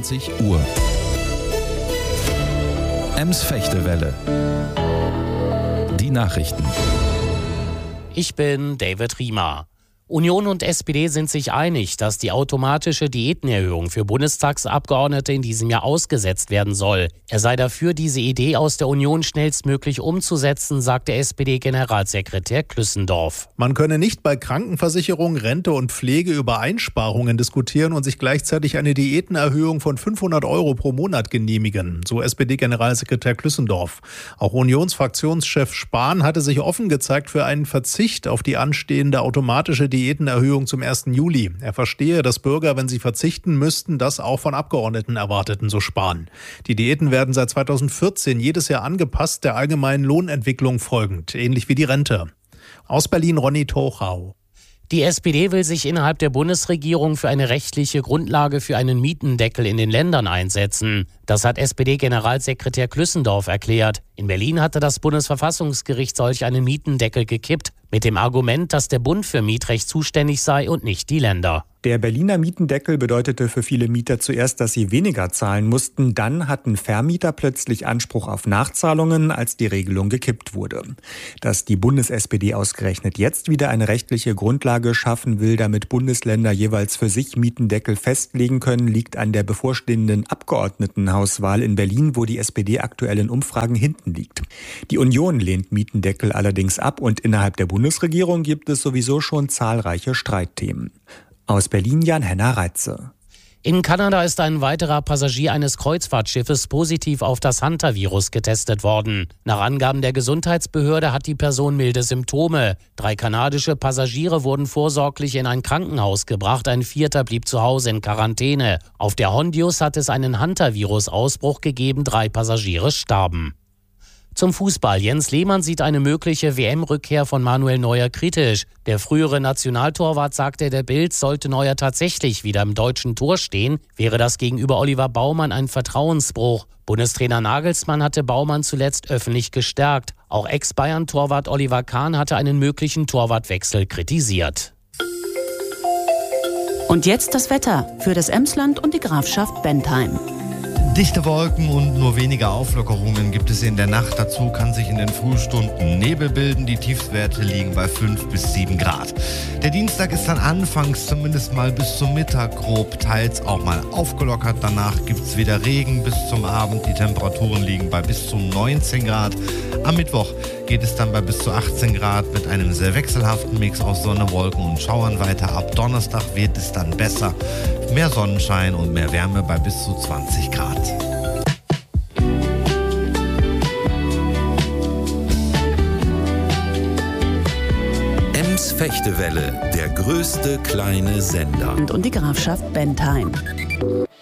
20 Uhr. Ems-Fechtewelle. Die Nachrichten. Ich bin David Riemer. Union und SPD sind sich einig, dass die automatische Diätenerhöhung für Bundestagsabgeordnete in diesem Jahr ausgesetzt werden soll. Er sei dafür, diese Idee aus der Union schnellstmöglich umzusetzen, sagte SPD-Generalsekretär Klüssendorf. Man könne nicht bei Krankenversicherung, Rente und Pflege über Einsparungen diskutieren und sich gleichzeitig eine Diätenerhöhung von 500 € pro Monat genehmigen, so SPD-Generalsekretär Klüssendorf. Auch Unionsfraktionschef Spahn hatte sich offen gezeigt für einen Verzicht auf die anstehende automatische Diätenerhöhung zum 1. Juli. Er verstehe, dass Bürger, wenn sie verzichten müssten, das auch von Abgeordneten erwarteten, so Spahn. Die Diäten werden seit 2014 jedes Jahr angepasst, der allgemeinen Lohnentwicklung folgend, ähnlich wie die Rente. Aus Berlin Ronny Tochau. Die SPD will sich innerhalb der Bundesregierung für eine rechtliche Grundlage für einen Mietendeckel in den Ländern einsetzen. Das hat SPD-Generalsekretär Klüssendorf erklärt. In Berlin hatte das Bundesverfassungsgericht solch einen Mietendeckel gekippt, mit dem Argument, dass der Bund für Mietrecht zuständig sei und nicht die Länder. Der Berliner Mietendeckel bedeutete für viele Mieter zuerst, dass sie weniger zahlen mussten. Dann hatten Vermieter plötzlich Anspruch auf Nachzahlungen, als die Regelung gekippt wurde. Dass die Bundes-SPD ausgerechnet jetzt wieder eine rechtliche Grundlage schaffen will, damit Bundesländer jeweils für sich Mietendeckel festlegen können, liegt an der bevorstehenden Abgeordnetenhauswahl in Berlin, wo die SPD aktuell in Umfragen hinten liegt. Die Union lehnt Mietendeckel allerdings ab und innerhalb der Bundesregierung gibt es sowieso schon zahlreiche Streitthemen. Aus Berlin Jan-Henner Reitze. In Kanada ist ein weiterer Passagier eines Kreuzfahrtschiffes positiv auf das Hantavirus getestet worden. Nach Angaben der Gesundheitsbehörde hat die Person milde Symptome. 3 kanadische Passagiere wurden vorsorglich in ein Krankenhaus gebracht, ein 4. blieb zu Hause in Quarantäne. Auf der Hondius hat es einen Hantavirus-Ausbruch gegeben, 3 Passagiere starben. Zum Fußball. Jens Lehmann sieht eine mögliche WM-Rückkehr von Manuel Neuer kritisch. Der frühere Nationaltorwart sagte der Bild, sollte Neuer tatsächlich wieder im deutschen Tor stehen, wäre das gegenüber Oliver Baumann ein Vertrauensbruch. Bundestrainer Nagelsmann hatte Baumann zuletzt öffentlich gestärkt. Auch Ex-Bayern-Torwart Oliver Kahn hatte einen möglichen Torwartwechsel kritisiert. Und jetzt das Wetter für das Emsland und die Grafschaft Bentheim. Dichte Wolken und nur wenige Auflockerungen gibt es in der Nacht. Dazu kann sich in den Frühstunden Nebel bilden. Die Tiefstwerte liegen bei 5 bis 7 Grad. Der Dienstag ist dann anfangs zumindest mal bis zum Mittag grob, teils auch mal aufgelockert. Danach gibt es wieder Regen bis zum Abend. Die Temperaturen liegen bei bis zu 19 Grad. Am Mittwoch geht es dann bei bis zu 18 Grad mit einem sehr wechselhaften Mix aus Sonne, Wolken und Schauern weiter. Ab Donnerstag wird es dann besser. Mehr Sonnenschein und mehr Wärme bei bis zu 20 Grad. Ems-Fechtewelle, der größte kleine Sender. Und die Grafschaft Bentheim.